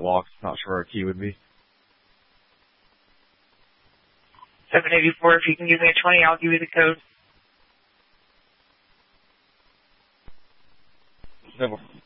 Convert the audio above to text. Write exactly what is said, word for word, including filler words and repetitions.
locked. Not sure where our key would be. seven eighty-four, if you can give me a twenty, I'll give you the code. Simple.